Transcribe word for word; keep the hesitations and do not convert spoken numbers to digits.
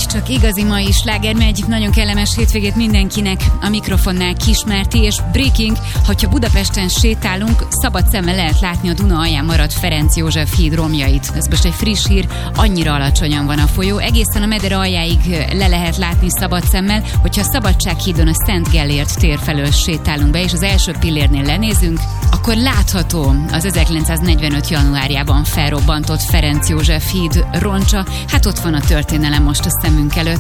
hogy csak igazi mai sláger megy. Nagyon kellemes hétvégét mindenkinek. A mikrofonnál Kismárti és Breaking. Hogyha Budapesten sétálunk, szabad szemmel lehet látni a Duna alján maradt Ferenc József híd romjait. Ez most egy friss hír, annyira alacsonyan van a folyó. Egészen a Meder aljáig le lehet látni szabad szemmel. Hogyha a Szabadsághídon a Szent Gellért tér felől sétálunk be, és az első pillérnél lenézünk, akkor látható az ezerkilencszáznegyvenöt januárjában felrobbantott Ferenc József híd roncsa. Hát ott van a történelem most a szemünk előtt.